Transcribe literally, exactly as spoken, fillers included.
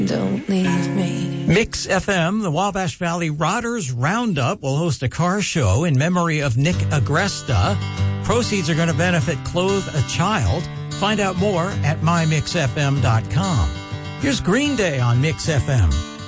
Don't leave me. Mix F M, the Wabash Valley Rodders Roundup, will host a car show in memory of Nick Agresta. Proceeds are going to benefit Clothe a Child. Find out more at my mix f m dot com. Here's Green Day on Mix F M.